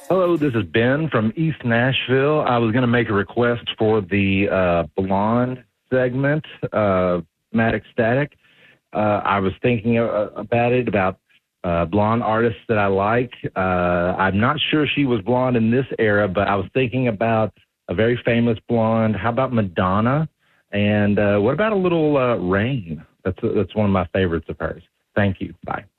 Hello, this is Ben from East Nashville. I was going to make a request for the blonde segment, Matic Static. I was thinking about blonde artists that I like. I'm not sure she was blonde in this era, but I was thinking about a very famous blonde. How about Madonna? And what about a little Rain? That's one of my favorites of hers. Thank you. Bye.